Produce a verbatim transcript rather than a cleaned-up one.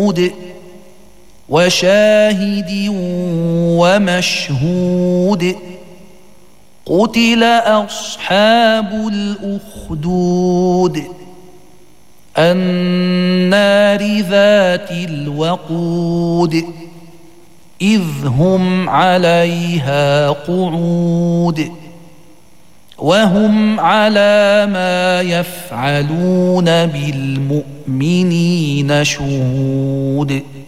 وموعود وشاهد ومشهود قتل أصحاب الأخدود النار ذات الوقود إذ هم عليها قعود وهم على ما يفعلون بالمؤمنين شهود